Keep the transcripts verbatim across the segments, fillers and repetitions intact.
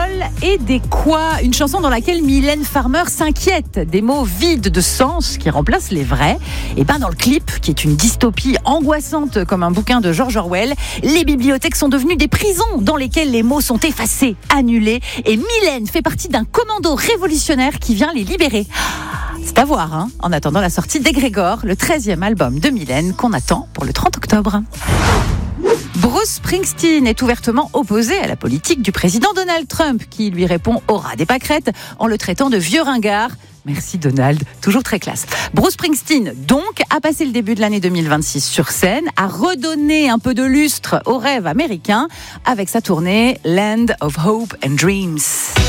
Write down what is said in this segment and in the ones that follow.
paroles et des quoi. Une chanson dans laquelle Mylène Farmer s'inquiète des mots vides de sens qui remplacent les vrais. Et ben dans le clip, qui est une dystopie angoissante comme un bouquin de George Orwell, les bibliothèques sont devenues des prisons dans lesquelles les mots sont effacés, annulés. Et Mylène fait partie d'un commando révolutionnaire qui vient les libérer. C'est à voir, hein, en attendant la sortie d'Egrégore, le treizième album de Mylène qu'on attend pour le trente octobre. Bruce Springsteen est ouvertement opposé à la politique du président Donald Trump, qui lui répond au ras des pâquerettes en le traitant de vieux ringard. Merci Donald, toujours très classe. Bruce Springsteen, donc, a passé le début de l'année deux mille vingt-six sur scène, a redonné un peu de lustre au rêve américain avec sa tournée Land of Hope and Dreams.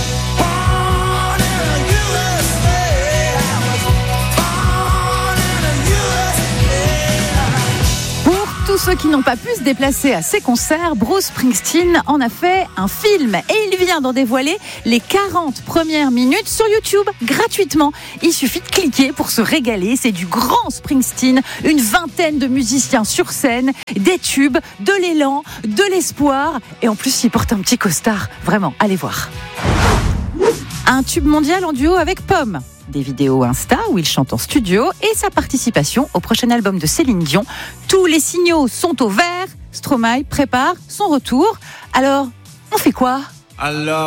Tous ceux qui n'ont pas pu se déplacer à ses concerts, Bruce Springsteen en a fait un film et il vient d'en dévoiler les quarante premières minutes sur YouTube gratuitement. Il suffit de cliquer pour se régaler, c'est du grand Springsteen, une vingtaine de musiciens sur scène, des tubes, de l'élan, de l'espoir et en plus il porte un petit costard. Vraiment, allez voir. Un tube mondial en duo avec Pomme. Des vidéos Insta où il chante en studio et sa participation au prochain album de Céline Dion. Tous les signaux sont au vert. Stromae prépare son retour. Alors, on fait quoi ? Alors